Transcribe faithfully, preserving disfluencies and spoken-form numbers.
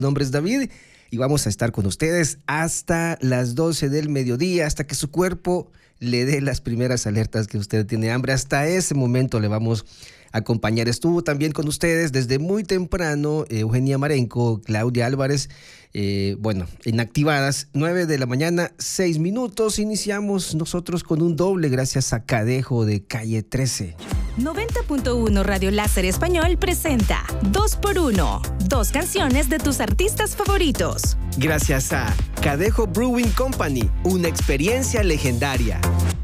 Mi nombre es David y vamos a estar con ustedes hasta las doce del mediodía, hasta que su cuerpo le dé las primeras alertas que usted tiene hambre. Hasta ese momento le vamos a acompañar. Estuvo también con ustedes desde muy temprano eh, Eugenia Marenco, Claudia Álvarez, eh, bueno, en Activadas, nueve de la mañana, seis minutos. Iniciamos nosotros con un doble gracias a Cadejo de Calle trece. noventa punto uno Radio Láser Español presenta dos por uno, dos canciones de tus artistas favoritos. Gracias a Cadejo Brewing Company, una experiencia legendaria.